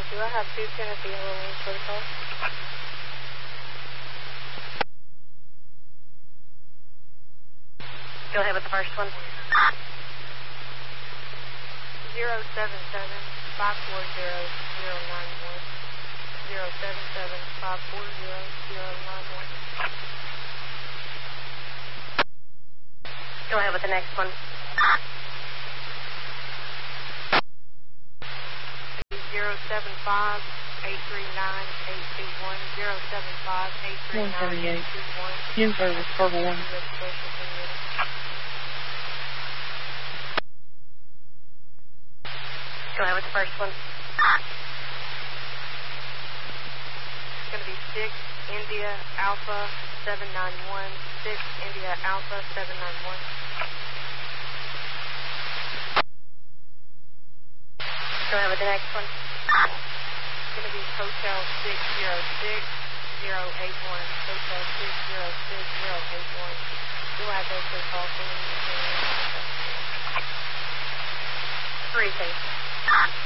Do I have 2 Tennessee Yellow Wings for the call? Go ahead with the first one. 077-540-091. 077-540-091. Go ahead with the next one. 075-839-821. 075-839-821. 178. In service, Carver 1. Go ahead with the first one. It's going to be 6 India Alpha 791. 6 India Alpha 791. Go ahead with the next one. It's going to be Hotel 606-081. Hotel 606-081. You'll have those to call for me. 3, please.